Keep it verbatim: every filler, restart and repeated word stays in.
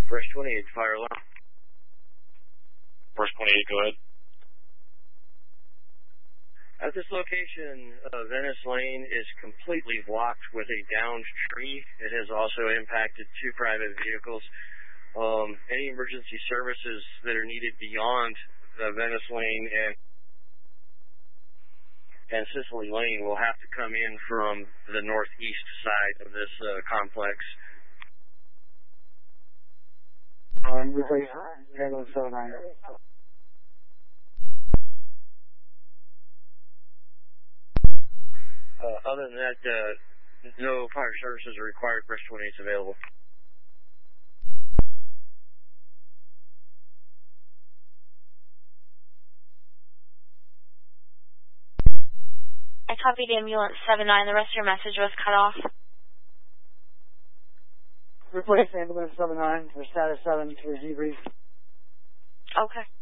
Fresh twenty-eight, fire alarm. Fresh twenty-eight, go ahead. At this location, uh, Venice Lane is completely blocked with a downed tree. It has also impacted two private vehicles. Um, any emergency services that are needed beyond uh, Venice Lane and and Sicily Lane will have to come in from the northeast side of this uh, complex. Um, replace ambulance seven nine. Uh, other than that, uh, no fire services are required. Fresh twenty-eight is available. I copied ambulance seven nine. The rest of your message was cut off. Replace ambulance seven nine for status seven to debrief. Okay.